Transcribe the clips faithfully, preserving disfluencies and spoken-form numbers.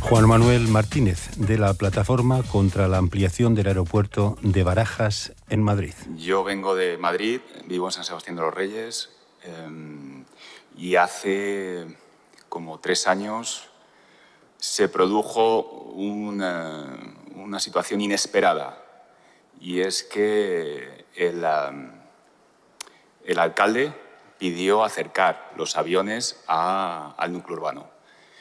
Juan Manuel Martínez, de la Plataforma contra la Ampliación del Aeropuerto de Barajas en Madrid. Yo vengo de Madrid, vivo en San Sebastián de los Reyes eh, y hace como tres años se produjo una, una situación inesperada, y es que el, el alcalde pidió acercar los aviones a, al núcleo urbano.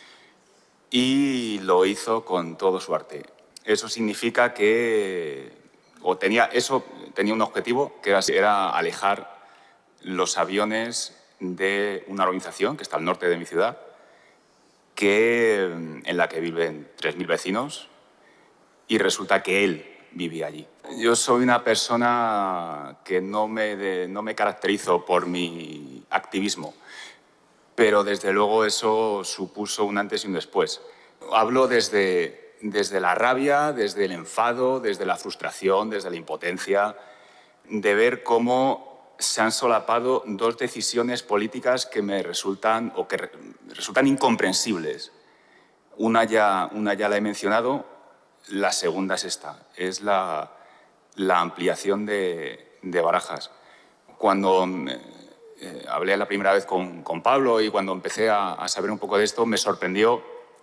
Y lo hizo con todo su arte. Eso significa que, o tenía, eso tenía un objetivo, que era, era alejar los aviones de una organización que está al norte de mi ciudad, que, en la que viven tres mil vecinos, y resulta que él vivía allí. Yo soy una persona que no me, de, no me caracterizo por mi activismo, pero desde luego eso supuso un antes y un después. Hablo desde, desde la rabia, desde el enfado, desde la frustración, desde la impotencia, de ver cómo se han solapado dos decisiones políticas que me resultan, o que re, resultan incomprensibles. Una ya, una ya la he mencionado, la segunda es esta, es la, la ampliación de, de Barajas. Cuando Eh, hablé la primera vez con, con Pablo y cuando empecé a, a saber un poco de esto, me sorprendió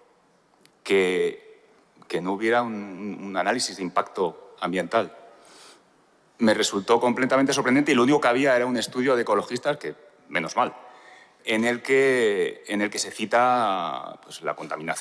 que, que no hubiera un, un análisis de impacto ambiental. Me resultó completamente sorprendente y lo único que había era un estudio de ecologistas, que menos mal, en el que, en el que se cita pues, la contaminación